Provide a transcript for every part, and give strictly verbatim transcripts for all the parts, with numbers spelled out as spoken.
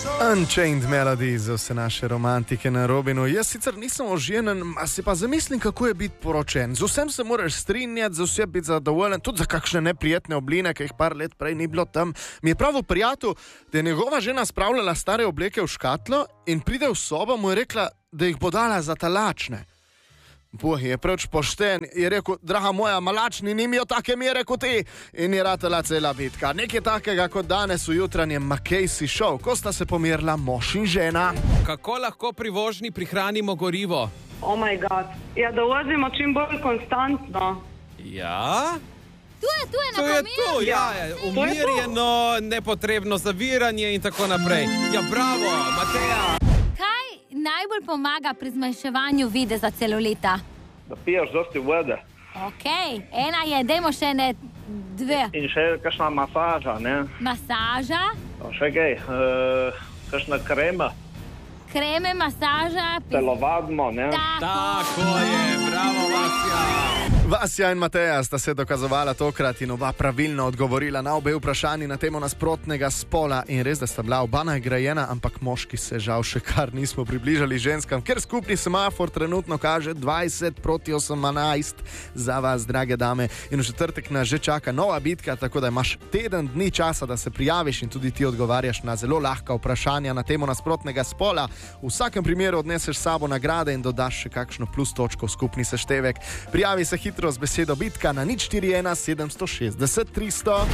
Unchained Melody za vse naše romantike na Robinu. Jaz sicer nisem oženjen, a si pa zamislim, kako je biti poročen. Z vsem se moraš strinjati, za vse biti zadovoljen, tudi za kakšne neprijetne obline, ki jih par let prej ni bilo tam. Mi je prav prijatelj, da je njegova žena spravljala stare obleke v škatlo in pride v sobo, mu je rekla, da jih bo dala za talačne. Bog je preč pošten, je rekel, draga moja, malačni nimijo take mere kot ti. In je ratela cela bitka. Nekaj takega kot danes v jutranjem Mackenzie Show, ko sta se pomirila mož in žena. Kako lahko pri vožnji prihranimo gorivo? Oh my god. Ja, da vozimo čim bolj konstantno. Ja? Tu je, tu je na To je to, ja, umirjeno, nepotrebno zaviranje in tako naprej. Ja, bravo, Mateja. Kaj najbolj pomaga pri zmanjševanju videza celulita? Da piješ dosti vode. Ok, ena je, dajmo še ne dve. In še kakšna masaža, ne? Masaža, Pa še kaj, uh, kakšna krema, kreme, masaža. pi- telovadimo, ne? Tako. Tako je, bravo, Vasja. Vasja in Mateja sta se dokazovala tokrat in oba pravilno odgovorila na obe vprašanji na temo nasprotnega spola. In res, da sta bila oba nagrajena, ampak moški se žal še kar nismo približali ženskam, ker skupni semafor trenutno kaže dvajset proti osemnajst za vas, drage dame. In v četrtek nas že čaka nova bitka, tako da imaš teden dni časa, da se prijaviš in tudi ti odgovarjaš na zelo lahka vprašanja na temo nasprotnega spola. V vsakem primeru odneseš sabo nagrade in dodaš še kakšno plus točko v skupni seštevek. Prijavi se hitro z besedo bitka na nič štiri ena sedem šestdeset tristo.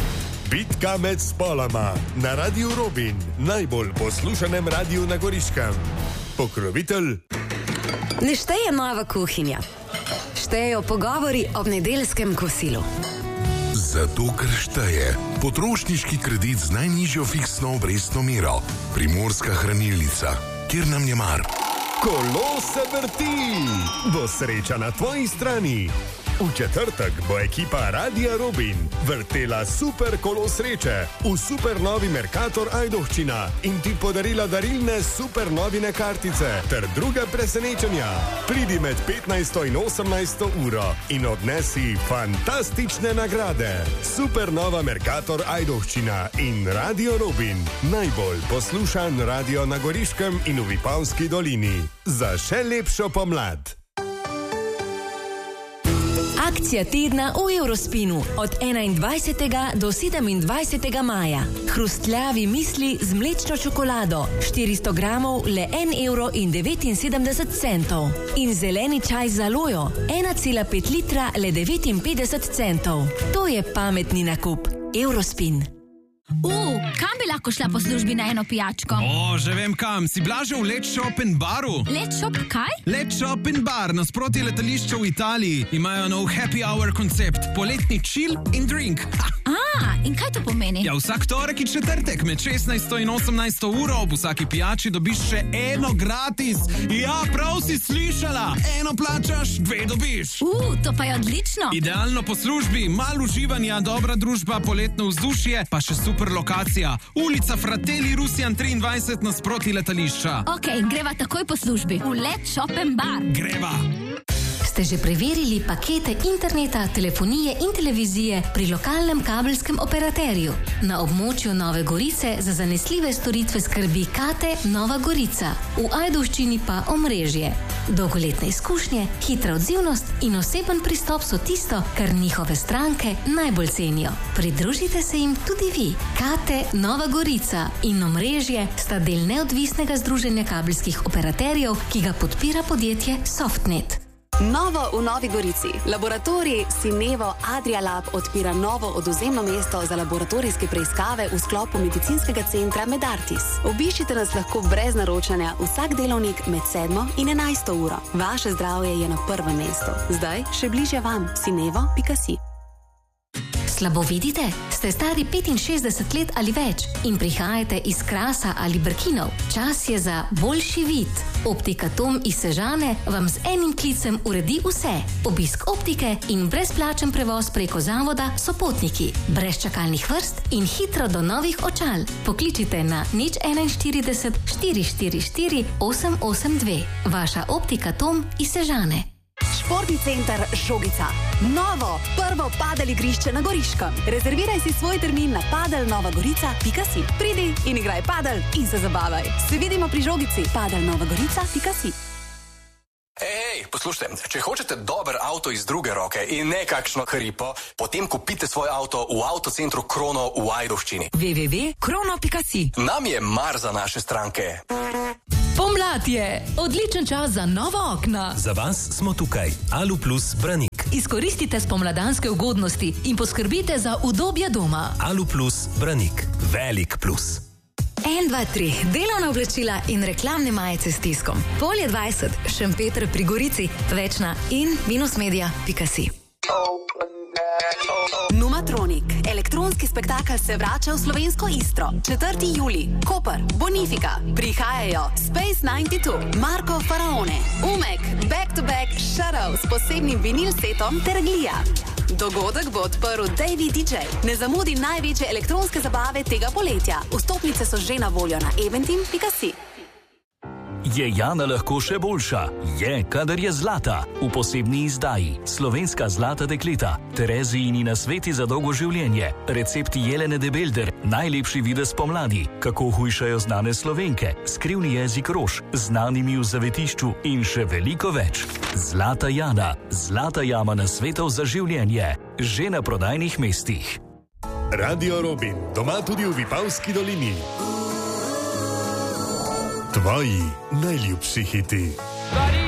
Bitka med spoloma na Radiu Robin, najbolj poslušanem radiju na Goriškem. Pokrovitelj Ne šteje nova kuhinja, štejejo pogovori ob nedeljskem kosilu. Zato, ker šteje potrošniški kredit z najnižjo fiksno obrestno mero, Primorska hranilnica, kjer nam je mar. Kolo se vrti, bo sreča na tvoji strani. V četrtek bo ekipa Radia Robin vrtela super kolo sreče v super novi Mercator Ajdovščina in ti podarila darilne super novine kartice ter druga presenečenja. Pridi med petnajsto in osemnajsto uro in odnesi fantastične nagrade. Super nova Mercator Ajdovščina in Radio Robin, najbolj poslušan radio na Goriškem in v Vipavski dolini. Za še lepšo pomlad. Akcija tedna v Eurospinu od enaindvajsetega do sedemindvajsetega maja. Hrustljavi misli z mlečno čokolado, štiristo gramov le en evro in devetinsedemdeset centov. In zeleni čaj z alojo, ena cela pet litra le devetinpetdeset centov. To je pametni nakup. Eurospin. U, kam bi lahko šla po službi na eno pijačko? O, že vem kam, si bila že v Let Shop in Baru? Let Shop kaj? Let Shop in Bar, nasproti letališča v Italiji, imajo nov happy hour koncept, poletni chill in drink. Ha! A, in kaj to pomeni? Ja, vsak torek in četrtek med šestnajsto in osemnajsto uro ob vsaki pijači dobiš še eno gratis. Ja, prav si slišala, eno plačaš, dve dobiš. U, to pa je odlično. Idealno po službi, malo uživanja, dobra družba, poletno vzdušje, pa še super lokacija. Ulica Fratelli Rusijan triindvajset nasproti letališča. Ok, greva takoj po službi. V Let Shop and Bar. Greva. Ste že preverili pakete interneta, telefonije in televizije pri lokalnem kabelskem operaterju? Na območju Nove Gorice za zanesljive storitve skrbi Kate Nova Gorica, v Ajdovščini pa omrežje. Dolgoletne izkušnje, hitra odzivnost in oseben pristop so tisto, kar njihove stranke najbolj cenijo. Pridružite se jim tudi vi. Kate Nova Gorica in omrežje sta del neodvisnega združenja kabelskih operaterjev, ki ga podpira podjetje Softnet. Novo v Novi Gorici. Laboratorij Sinevo Adria Lab odpira novo odvzemno mesto za laboratorijske preiskave v sklopu medicinskega centra Medartis. Obiščite nas lahko brez naročanja vsak delovnik med sedmo in enajsto uro. Vaše zdravje je na prvem mestu. Zdaj še bližje vam. sinevo pika si. Slabo vidite? Ste stari petinšestdeset let ali več in prihajate iz Krasa ali Brkinov? Čas je za boljši vid. Optika Tom iz Sežane vam z enim klicem uredi vse. Obisk optike in brezplačen prevoz preko zavoda Sopotniki. Brez čakalnih vrst in hitro do novih očal. Pokličite na nič enainštirideset štiri štiri štiri osem osem dve. Vaša Optika Tom iz Sežane. Športni center Žogica. Novo, prvo padel igrišče na Goriškem. Rezerviraj si svoj termin na padel nova gorica pika si. Pridi in igraj padel in se zabavaj. Se vidimo pri Žogici. padel nova gorica pika si. Ej, poslušajte, če hočete dober avto iz druge roke in ne kakšno hripo, potem kupite svoj avto v avtocentru Krono v Ajdovščini. w w w pika krono pika si. Nam je mar za naše stranke. Pomlad je, odličen čas za nova okna. Za vas smo tukaj, Alu Plus Branik. Izkoristite spomladanske ugodnosti in poskrbite za udobje doma. Alu Plus Branik, velik plus. en, dva, tri, delovna oblačila in reklamne majice s tiskom. Polje dvajset, Šempeter pri Gorici, več na in minus media pika si. Numatronik. Elektronski spektakel se vrača v slovensko Istro. četrti julij. Koper, Bonifika. Prihajajo Space devetdeset dva, Marko Faraone, Umek, Back to Back, Shadow s posebnim vinil setom ter Glija. Dogodek bo odprl Davey D J. Ne zamudi največje elektronske zabave tega poletja. Vstopnice so že na voljo na eventim pika si. Je Jana lahko še boljša? Je, kadar je zlata. V posebni izdaji Slovenska zlata dekleta, Terezijini nasveti za dolgo življenje, recepti Jelene de Belder, najlepši videz pomladi, kako hujšajo znane Slovenke, skrivni jezik rož, znanimi v zavetišču in še veliko več. Zlata Jana, zlata jama nasvetov za življenje, že na prodajnih mestih. Radio Robin, doma tudi v Vipavski dolini. Tvoji najljubši hiti.